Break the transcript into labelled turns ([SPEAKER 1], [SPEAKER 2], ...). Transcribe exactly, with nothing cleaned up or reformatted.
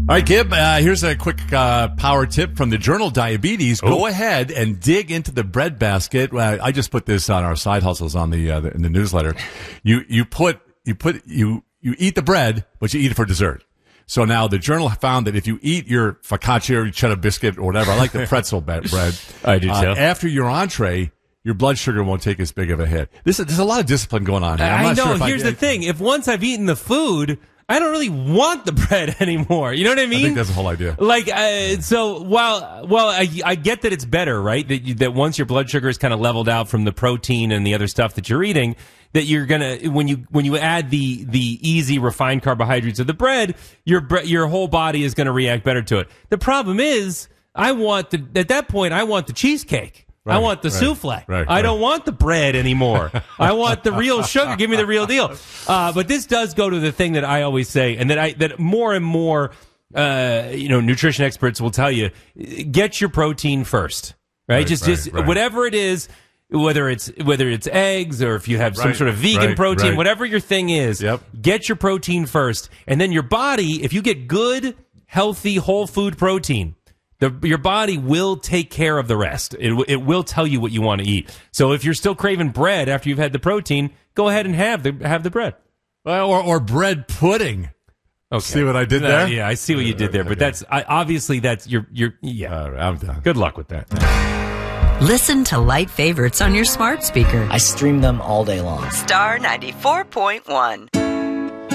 [SPEAKER 1] All right, Gib, uh, here's a quick uh, power tip from the journal Diabetes.
[SPEAKER 2] Oh.
[SPEAKER 1] Go ahead and dig into the bread basket. Uh, I just put this on our side hustles on the, uh, the in the newsletter. You you put you put you you eat the bread, but you eat it for dessert. So now the journal found that if you eat your focaccia or your cheddar biscuit or whatever, I like the pretzel bread.
[SPEAKER 2] I do too.
[SPEAKER 1] Uh, after your entree, your blood sugar won't take as big of a hit. This is, there's a lot of discipline going on here. I'm
[SPEAKER 3] I
[SPEAKER 1] not
[SPEAKER 3] know.
[SPEAKER 1] Sure if
[SPEAKER 3] Here's
[SPEAKER 1] I,
[SPEAKER 3] the thing: if once I've eaten the food, I don't really want the bread anymore. You know what I mean?
[SPEAKER 1] I think that's the whole idea.
[SPEAKER 3] Like, uh, so while, well, I, I get that it's better, right? That you, that once your blood sugar is kind of leveled out from the protein and the other stuff that you're eating, that you're gonna, when you, when you add the, the easy refined carbohydrates of the bread, your, bre- your whole body is gonna react better to it. The problem is, I want the, at that point, I want the cheesecake.
[SPEAKER 1] Right,
[SPEAKER 3] I want the
[SPEAKER 1] right,
[SPEAKER 3] souffle.
[SPEAKER 1] right,
[SPEAKER 3] I
[SPEAKER 1] right.
[SPEAKER 3] don't want the bread anymore. I want the real sugar. Give me the real deal. Uh, but this does go to the thing that I always say, and that I that more and more, uh, you know, nutrition experts will tell you: get your protein first, right?
[SPEAKER 1] Right,
[SPEAKER 3] just
[SPEAKER 1] right,
[SPEAKER 3] just
[SPEAKER 1] right.
[SPEAKER 3] whatever it is, whether it's whether it's eggs or if you have some
[SPEAKER 1] Right,
[SPEAKER 3] sort of vegan
[SPEAKER 1] right,
[SPEAKER 3] protein,
[SPEAKER 1] right.
[SPEAKER 3] whatever your thing is,
[SPEAKER 1] Yep.
[SPEAKER 3] get your protein first, and then your body, if you get good, healthy, whole food protein. The, your body will take care of the rest. It, it will tell you what you want to eat. So if you're still craving bread after you've had the protein, go ahead and have the have the bread.
[SPEAKER 1] Well, or, or bread pudding.
[SPEAKER 3] Okay.
[SPEAKER 1] See what I did
[SPEAKER 3] Uh,
[SPEAKER 1] there?
[SPEAKER 3] yeah, I see what you did there. But
[SPEAKER 1] Okay.
[SPEAKER 3] that's I, obviously that's your your yeah.
[SPEAKER 1] All right, I'm done.
[SPEAKER 3] Good luck with that.
[SPEAKER 4] Listen to Light Favorites on your smart speaker.
[SPEAKER 5] I stream them all day long.
[SPEAKER 4] Star ninety-four point one.